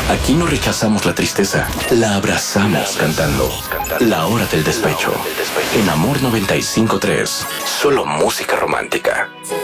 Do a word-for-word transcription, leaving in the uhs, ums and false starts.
Aquí no rechazamos la tristeza, la abrazamos cantando. La hora del despecho. En Amor noventa y cinco punto tres. Solo música romántica.